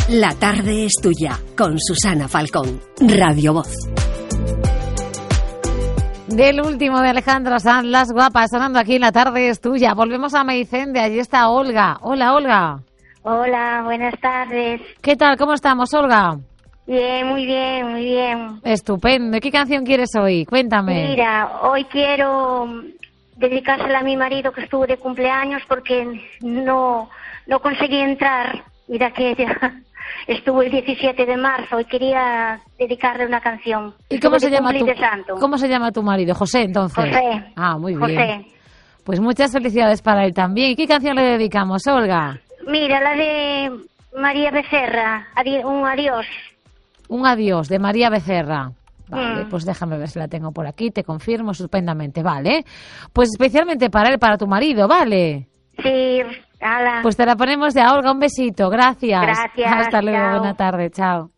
La tarde es tuya, con Susana Falcón, Radio Voz. Del último de Alejandro Sanz, Las Guapas, sonando aquí en La tarde es tuya. Volvemos a Meicende, allí está Olga. Hola, Olga. Hola, buenas tardes. ¿Qué tal? ¿Cómo estamos, Olga? Bien, muy bien, muy bien. Estupendo. ¿Qué canción quieres hoy? Cuéntame. Mira, hoy quiero dedicársela a mi marido que estuvo de cumpleaños porque no conseguí entrar. Mira que ya estuvo el 17 de marzo y quería dedicarle una canción. ¿Y cómo se llama tu marido? José, entonces. José. Ah, muy bien. José. Pues muchas felicidades para él también. ¿Y qué canción le dedicamos, Olga? Mira, la de María Becerra, un adiós. Un adiós, de María Becerra. Vale, pues déjame ver si la tengo por aquí, te confirmo estupendamente, ¿vale? Pues especialmente para él, para tu marido, ¿vale? Sí, ala. Pues te la ponemos ya, Olga, un besito, gracias. Gracias, Hasta luego, chao. buena tarde, chao.